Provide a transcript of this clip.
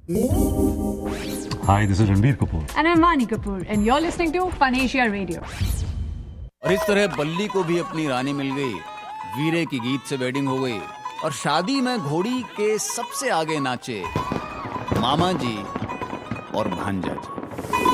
Hi, this is Ranbir Kapoor. And I'm Vani Kapoor, and you're listening to Fun Asia Radio. और इस तरह बल्ली को भी अपनी रानी मिल गई, वीरे की गीत से वेडिंग हो गई और शादी में घोड़ी के सबसे आगे नाचे मामा जी और भांजा जी।